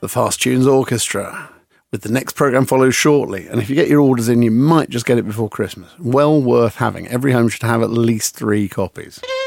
the Fast Tunes Orchestra, with the next programme follows shortly. And if you get your orders in, you might just get it before Christmas. Well worth having. Every home should have at least 3 copies.